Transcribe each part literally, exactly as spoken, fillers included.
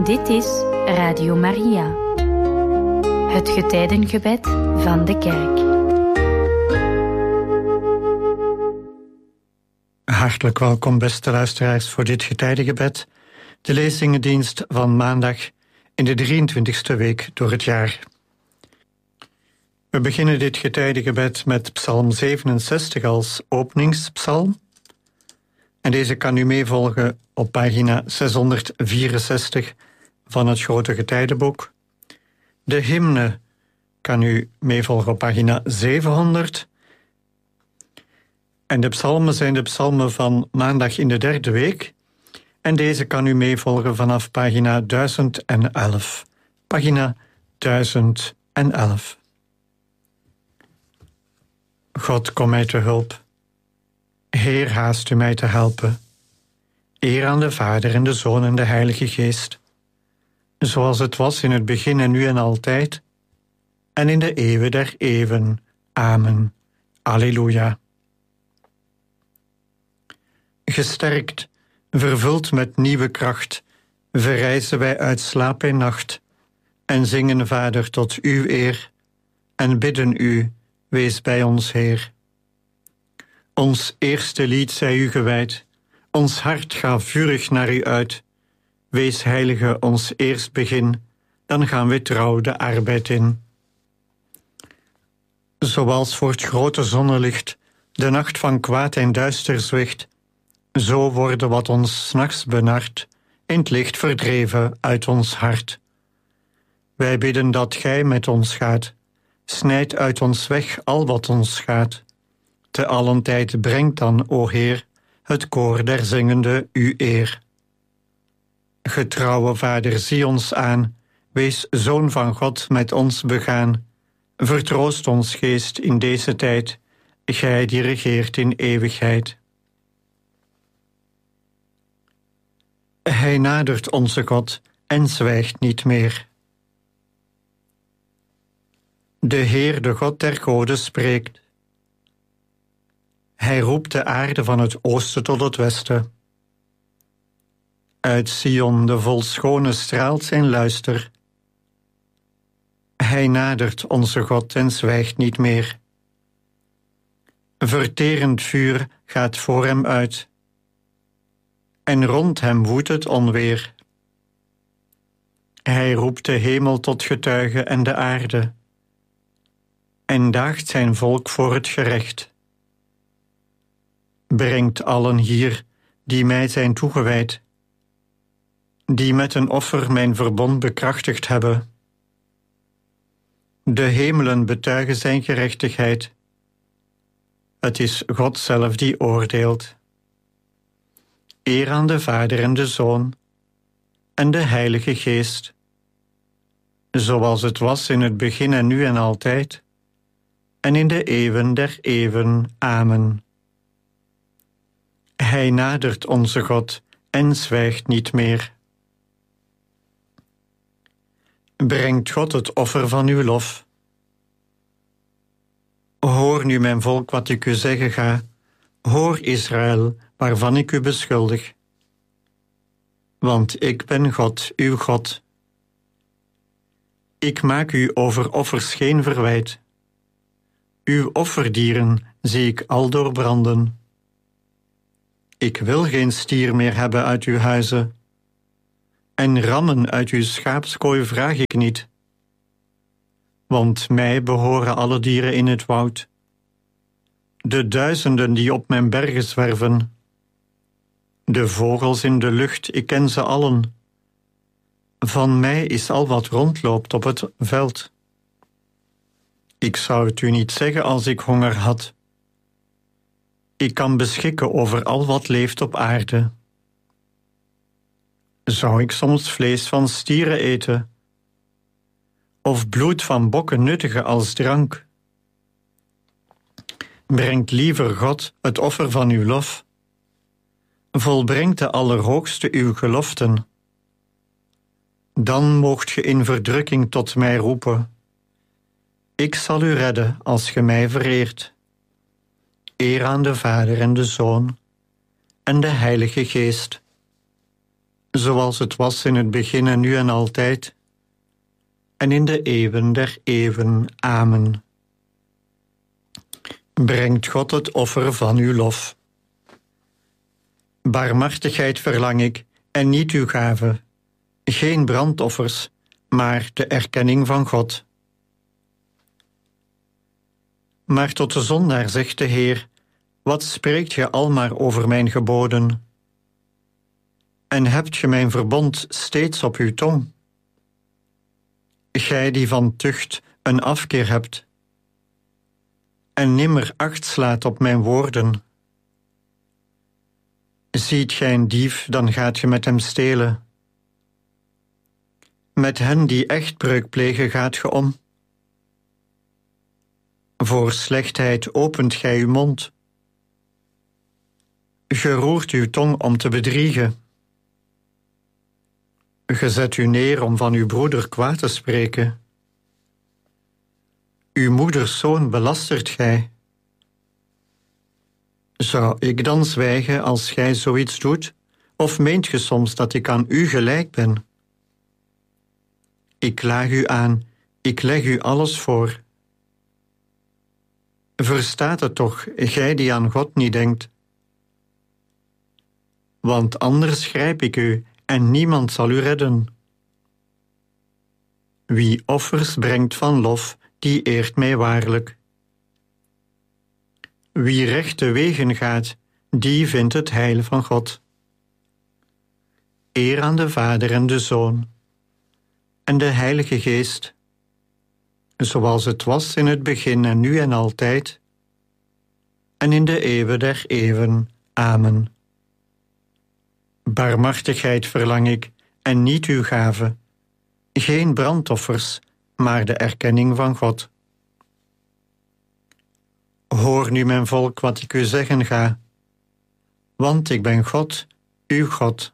Dit is Radio Maria, het getijdengebed van de kerk. Hartelijk welkom, beste luisteraars, voor dit getijdengebed, de lezingendienst van maandag in de drieëntwintigste week door het jaar. We beginnen dit getijdengebed met Psalm zevenenzestig als openingspsalm. En deze kan u meevolgen op pagina zeshonderdvierenzestig van het Grote Getijdenboek. De hymne kan u meevolgen op pagina zevenhonderd. En de psalmen zijn de psalmen van maandag in de derde week. En deze kan u meevolgen vanaf pagina duizend elf. Pagina duizend elf. God, kom mij te hulp. Heer, haast u mij te helpen. Eer aan de Vader en de Zoon en de Heilige Geest. Zoals het was in het begin en nu en altijd. En in de eeuwen der eeuwen. Amen. Alleluia. Gesterkt, vervuld met nieuwe kracht, verrijzen wij uit slaap en nacht en zingen, Vader, tot uw eer en bidden u, wees bij ons, Heer. Ons eerste lied zij u gewijd, ons hart gaat vurig naar u uit. Wees heilige ons eerst begin, dan gaan we trouw de arbeid in. Zoals voor het grote zonnelicht de nacht van kwaad en duister zwicht, zo worden wat ons 's nachts benart, in het licht verdreven uit ons hart. Wij bidden dat gij met ons gaat, snijd uit ons weg al wat ons schaadt. Te allen tijd brengt dan, o Heer, het koor der zingende u eer. Getrouwe Vader, zie ons aan, wees Zoon van God met ons begaan. Vertroost ons geest in deze tijd, gij die regeert in eeuwigheid. Hij nadert onze God en zwijgt niet meer. De Heer, de God der goden, spreekt. Hij roept de aarde van het oosten tot het westen. Uit Sion, de vol schone, straalt zijn luister. Hij nadert onze God en zwijgt niet meer. Verterend vuur gaat voor hem uit. En rond hem woedt het onweer. Hij roept de hemel tot getuige en de aarde. En daagt zijn volk voor het gerecht. Brengt allen hier, die mij zijn toegewijd, die met een offer mijn verbond bekrachtigd hebben. De hemelen betuigen zijn gerechtigheid. Het is God zelf die oordeelt. Eer aan de Vader en de Zoon en de Heilige Geest, zoals het was in het begin en nu en altijd, en in de eeuwen der eeuwen. Amen. Hij nadert onze God en zwijgt niet meer. Brengt God het offer van uw lof. Hoor nu, mijn volk, wat ik u zeggen ga. Hoor, Israël, waarvan ik u beschuldig. Want ik ben God, uw God. Ik maak u over offers geen verwijt. Uw offerdieren zie ik aldoor branden. Ik wil geen stier meer hebben uit uw huizen. En rammen uit uw schaapskooi vraag ik niet. Want mij behoren alle dieren in het woud. De duizenden die op mijn bergen zwerven. De vogels in de lucht, ik ken ze allen. Van mij is al wat rondloopt op het veld. Ik zou het u niet zeggen als ik honger had. Ik kan beschikken over al wat leeft op aarde. Zou ik soms vlees van stieren eten? Of bloed van bokken nuttigen als drank? Brengt liever God het offer van uw lof. Volbrengt de Allerhoogste uw geloften. Dan moogt ge in verdrukking tot mij roepen. Ik zal u redden als ge mij vereert. Eer aan de Vader en de Zoon en de Heilige Geest. zoals het was in het begin en nu en altijd, en in de eeuwen der eeuwen. Amen. Brengt God het offer van uw lof. Barmhartigheid verlang ik, en niet uw gave, geen brandoffers, maar de erkenning van God. Maar tot de zondaar zegt de Heer, wat spreekt ge al maar over mijn geboden? En hebt ge mijn verbond steeds op uw tong? Gij die van tucht een afkeer hebt, en nimmer acht slaat op mijn woorden. Ziet gij een dief, dan gaat ge met hem stelen. Met hen die echtbreuk plegen gaat ge om. Voor slechtheid opent gij uw mond. Ge roert uw tong om te bedriegen. Ge zet u neer om van uw broeder kwaad te spreken. Uw moeders zoon belastert gij. Zou ik dan zwijgen als gij zoiets doet? Of meent ge soms dat ik aan u gelijk ben? Ik klaag u aan, ik leg u alles voor. Verstaat het toch, gij die aan God niet denkt? Want anders grijp ik u, en niemand zal u redden. Wie offers brengt van lof, die eert mij waarlijk. Wie rechte wegen gaat, die vindt het heil van God. Eer aan de Vader en de Zoon, en de Heilige Geest, zoals het was in het begin en nu en altijd, en in de eeuwen der eeuwen. Amen. Barmhartigheid verlang ik, en niet uw gave, geen brandoffers, maar de erkenning van God. Hoor nu, mijn volk, wat ik u zeggen ga, want ik ben God, uw God.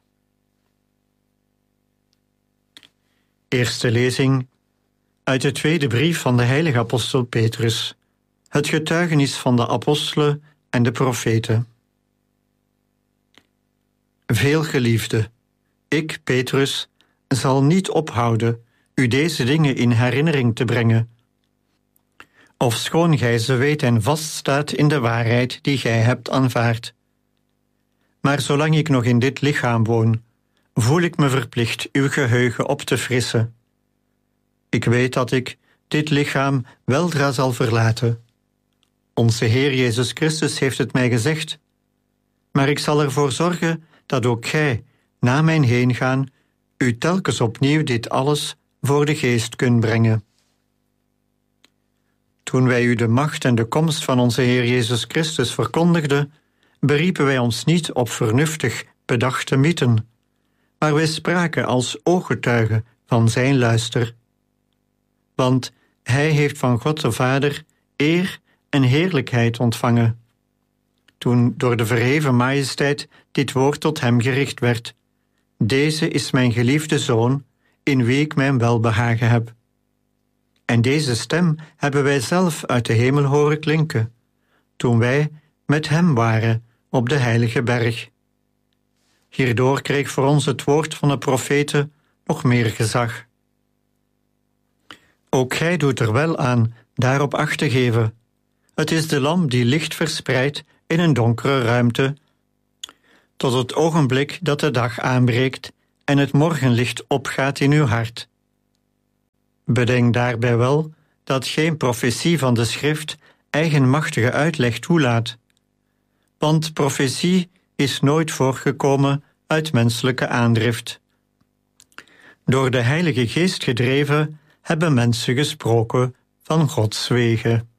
Eerste lezing uit de tweede brief van de heilige apostel Petrus, het getuigenis van de apostelen en de profeten. Veelgeliefde, ik, Petrus, zal niet ophouden u deze dingen in herinnering te brengen, ofschoon gij ze weet en vaststaat in de waarheid die gij hebt aanvaard. Maar zolang ik nog in dit lichaam woon, voel ik me verplicht uw geheugen op te frissen. Ik weet dat ik dit lichaam weldra zal verlaten. Onze Heer Jezus Christus heeft het mij gezegd, maar ik zal ervoor zorgen dat ook gij, na mijn heengaan, u telkens opnieuw dit alles voor de geest kunt brengen. Toen wij u de macht en de komst van onze Heer Jezus Christus verkondigden, beriepen wij ons niet op vernuftig bedachte mythen, maar wij spraken als ooggetuigen van zijn luister. Want hij heeft van God de Vader eer en heerlijkheid ontvangen, toen door de verheven majesteit dit woord tot hem gericht werd: deze is mijn geliefde Zoon, in wie ik mijn welbehagen heb. En deze stem hebben wij zelf uit de hemel horen klinken, toen wij met hem waren op de heilige berg. Hierdoor kreeg voor ons het woord van de profeten nog meer gezag. Ook gij doet er wel aan daarop acht te geven. Het is de lamp die licht verspreidt in een donkere ruimte, tot het ogenblik dat de dag aanbreekt en het morgenlicht opgaat in uw hart. Bedenk daarbij wel dat geen profetie van de schrift eigenmachtige uitleg toelaat, want profetie is nooit voortgekomen uit menselijke aandrift. Door de Heilige Geest gedreven hebben mensen gesproken van Gods wegen.